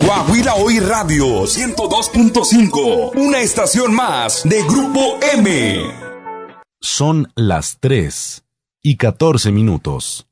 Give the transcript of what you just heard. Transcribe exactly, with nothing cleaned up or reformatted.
Coahuila Hoy Radio ciento dos punto cinco, una estación más de Grupo M. Son las tres y catorce minutos.